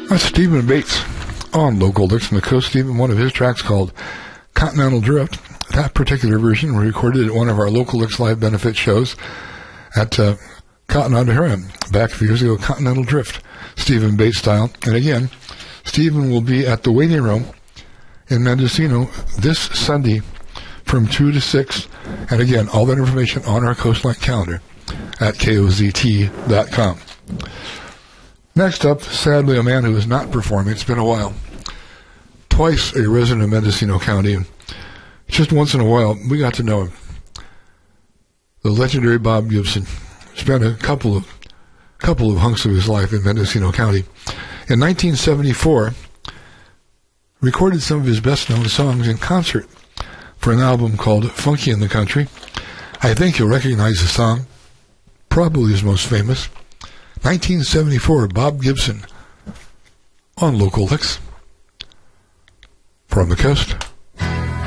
That's Stephen Bates on Local Licks on the Coast. Stephen, one of his tracks called Continental Drift. That particular version we recorded at one of our Local Licks live benefit shows at Cotton Auditorium back a few years ago. Continental Drift, Stephen Bates style. And again, Stephen will be at the Waiting Room in Mendocino this Sunday from 2 to 6. And again, all that information on our Coastline calendar at KOZT.com. Next up, sadly, a man who is not performing. It's been a while. Twice a resident of Mendocino County. Just once in a while, we got to know him. The legendary Bob Gibson spent a couple of hunks of his life in Mendocino County. In 1974, recorded some of his best-known songs in concert for an album called Funky in the Country. I think you'll recognize the song, probably his most famous. 1974, Bob Gibson on Local Licks from the Coast.